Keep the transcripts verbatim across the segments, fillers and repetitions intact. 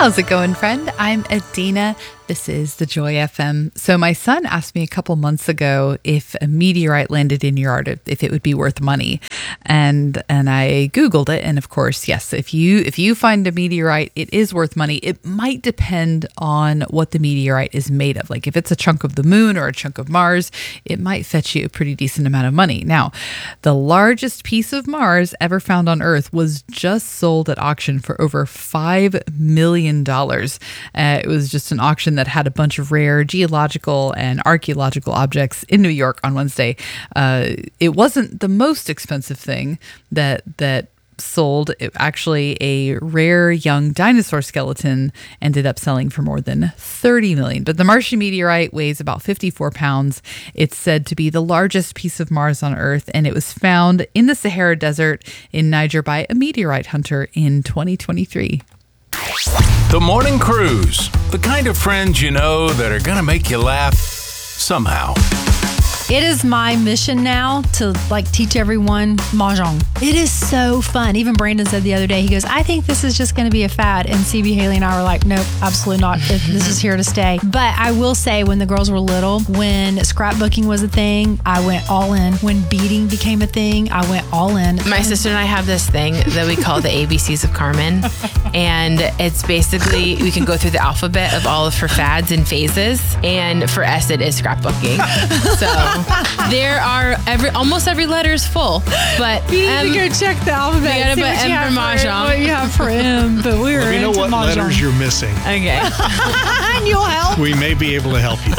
How's it going, friend? I'm Adina. This is the Joy F M. So my son asked me a couple months ago if a meteorite landed in your yard, if it would be worth money. And and I Googled it. And of course, yes, if you if you find a meteorite, it is worth money. It might depend on what the meteorite is made of. Like if it's a chunk of the moon or a chunk of Mars, it might fetch you a pretty decent amount of money. Now, the largest piece of Mars ever found on Earth was just sold at auction for over five million dollars. Uh, it was just an auction that had a bunch of rare geological and archaeological objects in New York on Wednesday. Uh, it wasn't the most expensive thing that that sold. It, actually, a rare young dinosaur skeleton ended up selling for more than thirty million dollars. But the Martian meteorite weighs about fifty-four pounds. It's said to be the largest piece of Mars on Earth, and it was found in the Sahara Desert in Niger by a meteorite hunter in twenty twenty-three. The Morning Cruise. The kind of friends you know that are going to make you laugh somehow. It is my mission now to like teach everyone Mahjong. It is so fun. Even Brandon said the other day, he goes, I think this is just going to be a fad. And C B, Haley, and I were like, nope, absolutely not. This is here to stay. But I will say when the girls were little, when scrapbooking was a thing, I went all in. When beading became a thing, I went all in. My sister and I have this thing that we call the A B Cs of Carmen. And it's basically, we can go through the alphabet of all of her fads and phases. And for us, it is scrapbooking. So there are every almost every letter is full, but you need M, to go check the alphabet. You gotta put M for Mahjong. What you have for M, but we were Let me know into what Mahjong. letters you're missing. Okay. And you'll help. We may be able to help you.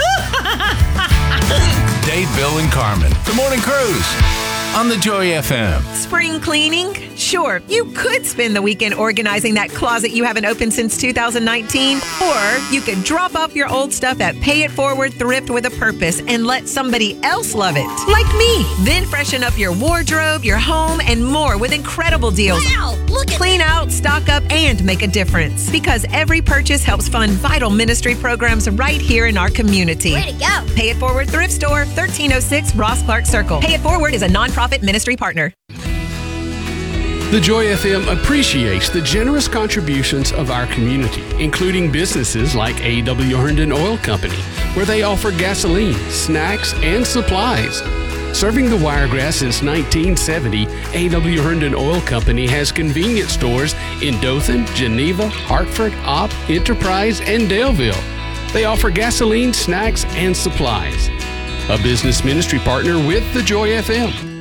Dave, Bill, and Carmen. The Morning Cruise on the Joy F M. Spring cleaning? Sure, you could spend the weekend organizing that closet you haven't opened since two thousand nineteen. Or you could drop off your old stuff at Pay It Forward Thrift with a Purpose and let somebody else love it. Like me. Then freshen up your wardrobe, your home, and more with incredible deals. Wow, look at Clean out, stock up, and make a difference. Because every purchase helps fund vital ministry programs right here in our community. Way to go. Pay It Forward Thrift Store, thirteen oh six Ross Clark Circle. Pay It Forward is a nonprofit ministry partner. The Joy F M appreciates the generous contributions of our community, including businesses like A W Herndon Oil Company, where they offer gasoline, snacks, and supplies. Serving the Wiregrass since nineteen seventy, A W Herndon Oil Company has convenience stores in Dothan, Geneva, Hartford, Opp, Enterprise, and Daleville. They offer gasoline, snacks, and supplies. A business ministry partner with the Joy F M.